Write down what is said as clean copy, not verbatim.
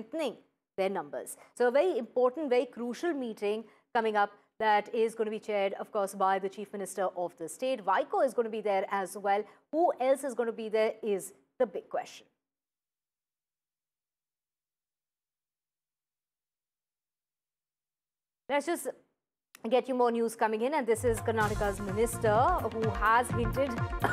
strengthening their numbers. So a very important, very crucial meeting coming up that is going to be chaired, of course, by the Chief Minister of the state. Vaiko is going to be there as well. Who else is going to be there is the big question. Let's just get you more news coming in, and this is Karnataka's minister who has hinted